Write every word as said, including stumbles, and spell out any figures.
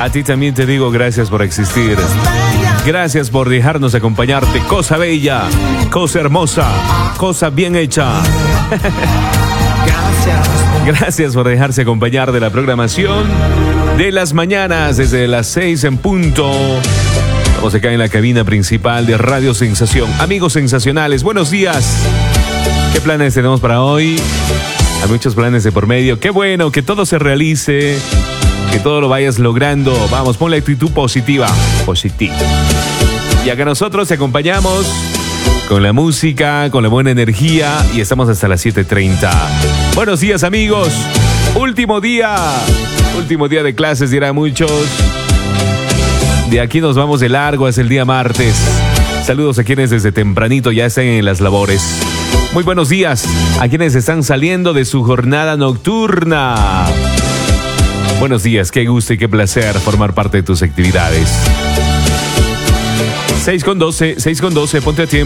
A ti también te digo gracias por existir. Gracias por dejarnos acompañarte. Cosa bella, cosa hermosa, cosa bien hecha. Gracias por dejarse acompañar de la programación de las mañanas desde las seis en punto. Estamos acá en la cabina principal de Radio Sensación. Amigos sensacionales, buenos días. ¿Qué planes tenemos para hoy? Hay muchos planes de por medio. Qué bueno que todo se realice, que todo lo vayas logrando. Vamos, pon la actitud positiva. Positiva. Y acá nosotros te acompañamos con la música, con la buena energía y estamos hasta las siete treinta. Buenos días, amigos. Último día. Último día de clases, dirán muchos. De aquí nos vamos de largo hasta el día martes. Saludos a quienes desde tempranito ya están en las labores. Muy buenos días a quienes están saliendo de su jornada nocturna. Buenos días, qué gusto y qué placer formar parte de tus actividades. seis con doce, seis con doce, ponte a tiempo.